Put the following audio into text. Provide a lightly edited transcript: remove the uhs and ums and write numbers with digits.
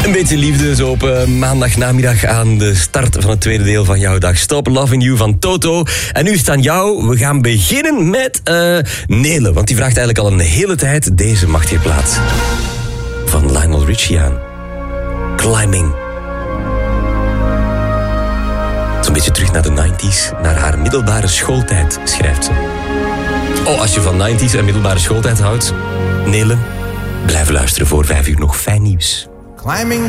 Een beetje liefde zo op maandagnamiddag aan de start van het tweede deel van jouw dag. Stop Loving You van Toto. En nu is het aan jou. We gaan beginnen met Nele. Want die vraagt eigenlijk al een hele tijd deze machtige plaat. Van Lionel Richie aan. Climbing. Zo'n beetje terug naar de 90s. Naar haar middelbare schooltijd, schrijft ze. Oh, als je van 90s en middelbare schooltijd houdt, Nele, blijf luisteren voor 5 uur nog fijn nieuws. Climbing